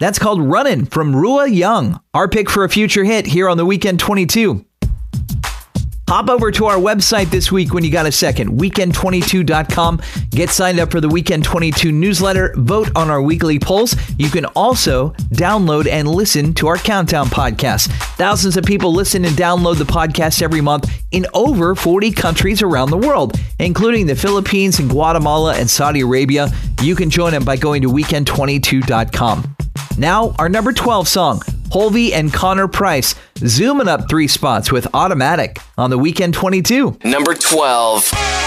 That's called Runnin' from Rua Young, our pick for a future hit here on the Weekend 22. Hop over to our website this week when you got a second, weekend22.com. Get signed up for the Weekend 22 newsletter. Vote on our weekly polls. You can also download and listen to our Countdown podcast. Thousands of people listen and download the podcast every month in over 40 countries around the world, including the Philippines and Guatemala and Saudi Arabia. You can join them by going to weekend22.com. Now, our number 12 song, Holvey and Connor Price, zooming up 3 spots with Automatic on the Weekend 22. Number 12.